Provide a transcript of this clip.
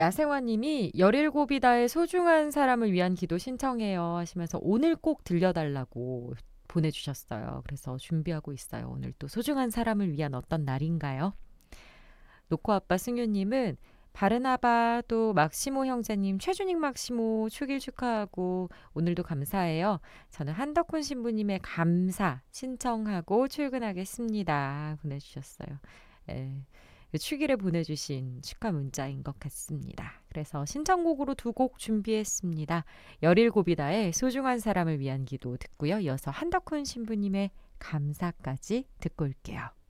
야생화님이 17이다의 소중한 사람을 위한 기도 신청해요 하시면서 오늘 꼭 들려달라고 보내주셨어요. 그래서 준비하고 있어요. 오늘 또 소중한 사람을 위한 어떤 날인가요? 노코 아빠 승유님은 바르나바 또 막시모 형제님 최준익 막시모 축일 축하하고 오늘도 감사해요. 저는 한덕훈 신부님의 감사 신청하고 출근하겠습니다. 보내주셨어요. 예, 축일에 보내주신 축하 문자인 것 같습니다. 그래서 신청곡으로 두 곡 준비했습니다. 열일곱이다의 소중한 사람을 위한 기도 듣고요. 이어서 한덕훈 신부님의 감사까지 듣고 올게요.